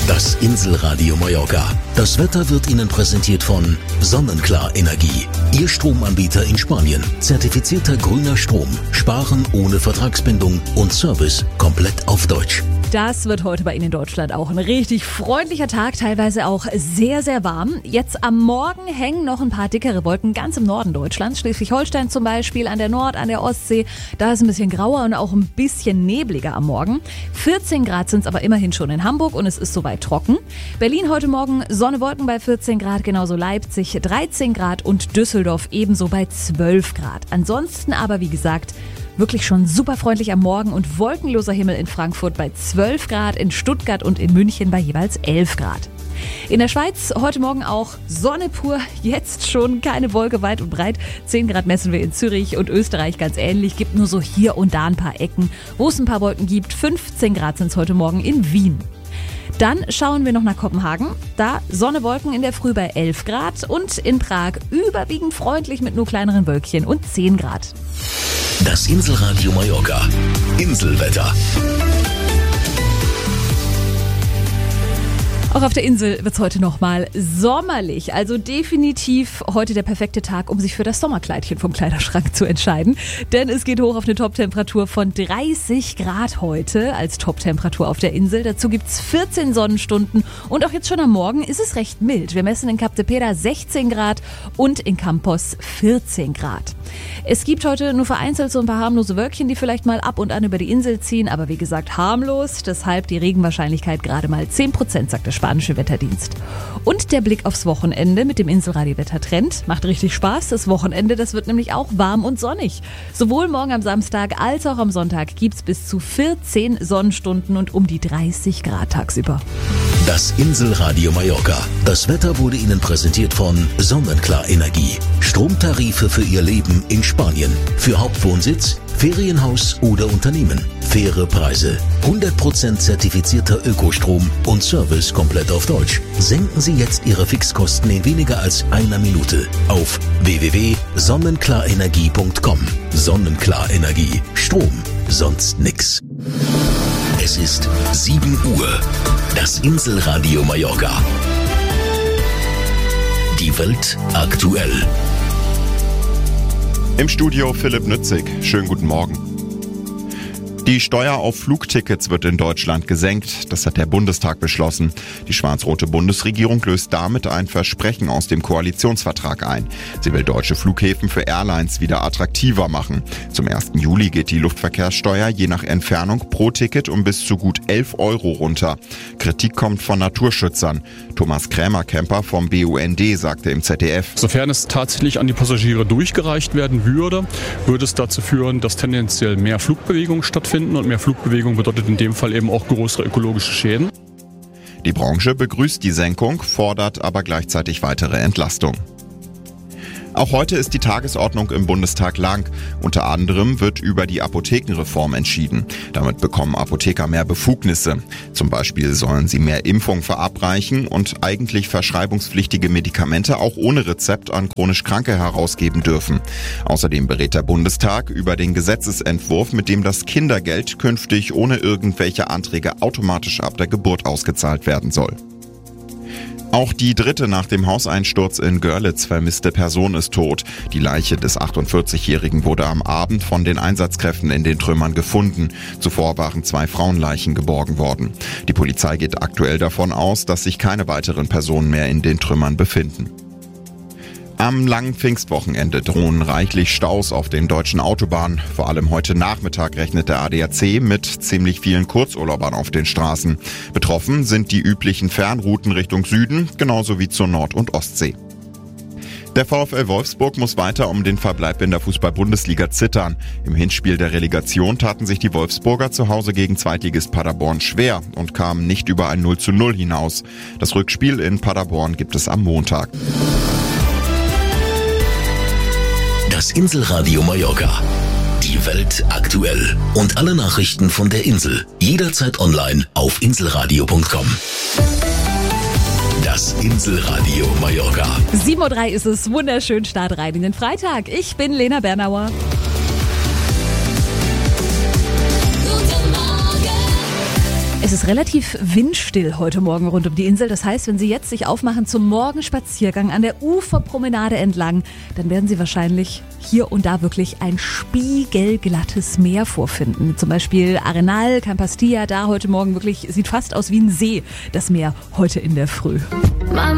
Das Inselradio Mallorca. Das Wetter wird Ihnen präsentiert von Sonnenklar Energie. Ihr Stromanbieter in Spanien. Zertifizierter grüner Strom. Sparen ohne Vertragsbindung und Service komplett auf Deutsch. Das wird heute bei Ihnen in Deutschland auch ein richtig freundlicher Tag, teilweise auch sehr, sehr warm. Jetzt am Morgen hängen noch ein paar dickere Wolken ganz im Norden Deutschlands. Schleswig-Holstein zum Beispiel, an der Nord-, an der Ostsee. Da ist ein bisschen grauer und auch ein bisschen nebliger am Morgen. 14 Grad sind es aber immerhin schon in Hamburg und es ist soweit trocken. Berlin heute Morgen Sonne, Wolken bei 14 Grad, genauso Leipzig 13 Grad und Düsseldorf ebenso bei 12 Grad. Ansonsten aber, wie gesagt, wirklich schon super freundlich am Morgen und wolkenloser Himmel in Frankfurt bei 12 Grad, in Stuttgart und in München bei jeweils 11 Grad. In der Schweiz heute Morgen auch Sonne pur, jetzt schon keine Wolke weit und breit. 10 Grad messen wir in Zürich und Österreich ganz ähnlich, gibt nur so hier und da ein paar Ecken, wo es ein paar Wolken gibt. 15 Grad sind es heute Morgen in Wien. Dann schauen wir noch nach Kopenhagen. Da Sonne, Wolken in der Früh bei 11 Grad und in Prag überwiegend freundlich mit nur kleineren Wölkchen und 10 Grad. Das Inselradio Mallorca. Inselwetter. Auch auf der Insel wird es heute nochmal sommerlich. Also definitiv heute der perfekte Tag, um sich für das Sommerkleidchen vom Kleiderschrank zu entscheiden. Denn es geht hoch auf eine Toptemperatur von 30 Grad heute als Toptemperatur auf der Insel. Dazu gibt's 14 Sonnenstunden und auch jetzt schon am Morgen ist es recht mild. Wir messen in Cap de Pera 16 Grad und in Campos 14 Grad. Es gibt heute nur vereinzelt so ein paar harmlose Wölkchen, die vielleicht mal ab und an über die Insel ziehen. Aber wie gesagt, harmlos. Deshalb die Regenwahrscheinlichkeit gerade mal 10%, sagt der spanische Wetterdienst. Und der Blick aufs Wochenende mit dem Inselradio-Wettertrend macht richtig Spaß. Das Wochenende, das wird nämlich auch warm und sonnig. Sowohl morgen am Samstag als auch am Sonntag gibt's bis zu 14 Sonnenstunden und um die 30 Grad tagsüber. Das Inselradio Mallorca. Das Wetter wurde Ihnen präsentiert von Sonnenklar Energie. Stromtarife für Ihr Leben in Spanien. Für Hauptwohnsitz, Ferienhaus oder Unternehmen. Faire Preise. 100% zertifizierter Ökostrom und Service komplett auf Deutsch. Senken Sie jetzt Ihre Fixkosten in weniger als einer Minute auf www.sonnenklarenergie.com. Sonnenklar Energie. Strom. Sonst nix. Es ist 7 Uhr. Das Inselradio Mallorca. Die Welt aktuell. Im Studio Philipp Nützig. Schönen guten Morgen. Die Steuer auf Flugtickets wird in Deutschland gesenkt. Das hat der Bundestag beschlossen. Die schwarz-rote Bundesregierung löst damit ein Versprechen aus dem Koalitionsvertrag ein. Sie will deutsche Flughäfen für Airlines wieder attraktiver machen. Zum 1. Juli geht die Luftverkehrssteuer je nach Entfernung pro Ticket um bis zu gut 11 Euro runter. Kritik kommt von Naturschützern. Thomas Krämer-Kemper vom BUND sagte im ZDF: Sofern es tatsächlich an die Passagiere durchgereicht werden würde, würde es dazu führen, dass tendenziell mehr Flugbewegungen stattfinden. Und mehr Flugbewegung bedeutet in dem Fall eben auch größere ökologische Schäden. Die Branche begrüßt die Senkung, fordert aber gleichzeitig weitere Entlastung. Auch heute ist die Tagesordnung im Bundestag lang. Unter anderem wird über die Apothekenreform entschieden. Damit bekommen Apotheker mehr Befugnisse. Zum Beispiel sollen sie mehr Impfung verabreichen und eigentlich verschreibungspflichtige Medikamente auch ohne Rezept an chronisch Kranke herausgeben dürfen. Außerdem berät der Bundestag über den Gesetzesentwurf, mit dem das Kindergeld künftig ohne irgendwelche Anträge automatisch ab der Geburt ausgezahlt werden soll. Auch die dritte nach dem Hauseinsturz in Görlitz vermisste Person ist tot. Die Leiche des 48-Jährigen wurde am Abend von den Einsatzkräften in den Trümmern gefunden. Zuvor waren 2 Frauenleichen geborgen worden. Die Polizei geht aktuell davon aus, dass sich keine weiteren Personen mehr in den Trümmern befinden. Am langen Pfingstwochenende drohen reichlich Staus auf den deutschen Autobahnen. Vor allem heute Nachmittag rechnet der ADAC mit ziemlich vielen Kurzurlaubern auf den Straßen. Betroffen sind die üblichen Fernrouten Richtung Süden, genauso wie zur Nord- und Ostsee. Der VfL Wolfsburg muss weiter um den Verbleib in der Fußball-Bundesliga zittern. Im Hinspiel der Relegation taten sich die Wolfsburger zu Hause gegen Zweitligist Paderborn schwer und kamen nicht über ein 0:0 hinaus. Das Rückspiel in Paderborn gibt es am Montag. Das Inselradio Mallorca. Die Welt aktuell. Und alle Nachrichten von der Insel. Jederzeit online auf inselradio.com. Das Inselradio Mallorca. 7:03 Uhr ist es. Wunderschön Start rein in den Freitag. Ich bin Lena Bernauer. Es ist relativ windstill heute Morgen rund um die Insel. Das heißt, wenn Sie jetzt sich aufmachen zum Morgenspaziergang an der Uferpromenade entlang, dann werden Sie wahrscheinlich hier und da wirklich ein spiegelglattes Meer vorfinden. Zum Beispiel Arenal, Campastilla, da heute Morgen wirklich, sieht fast aus wie ein See, das Meer heute in der Früh.